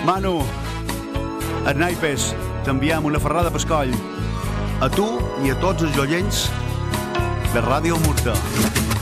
Manu, els naipes, t'enviem una ferrada pescoll. A tu i a tots els oients de Ràdio Murta.